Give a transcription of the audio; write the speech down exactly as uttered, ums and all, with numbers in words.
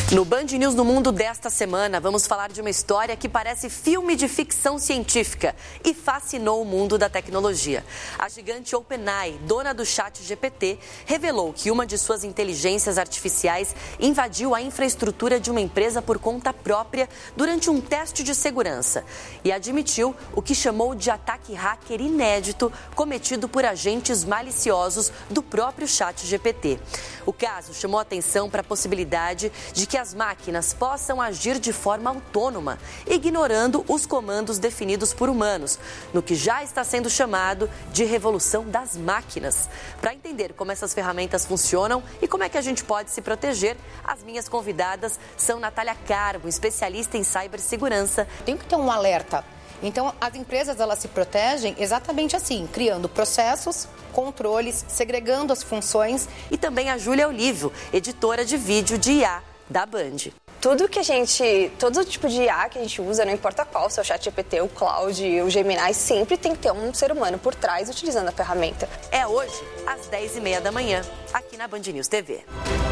No Band News no Mundo desta semana, vamos falar de uma história que parece filme de ficção científica e fascinou o mundo da tecnologia. A gigante OpenAI, dona do chat G P T, revelou que uma de suas inteligências artificiais invadiu a infraestrutura de uma empresa por conta própria durante um teste de segurança e admitiu o que chamou de ataque hacker inédito cometido por agentes maliciosos do próprio chat G P T. O caso chamou atenção para a possibilidade de que as máquinas possam agir de forma autônoma, ignorando os comandos definidos por humanos, no que já está sendo chamado de revolução das máquinas. Para entender como essas ferramentas funcionam e como é que a gente pode se proteger, as minhas convidadas são Natália Carmo, especialista em cibersegurança. Tem que ter um alerta. Então, as empresas, elas se protegem exatamente assim, criando processos, controles, segregando as funções. E também a Júlia Olivo, editora de vídeo de I A da Band. Tudo que a gente, todo tipo de I A que a gente usa, não importa qual, se é o chat G P T, o Cloud, o Gemini, sempre tem que ter um ser humano por trás utilizando a ferramenta. É hoje, às dez e meia da manhã, aqui na Band News T V.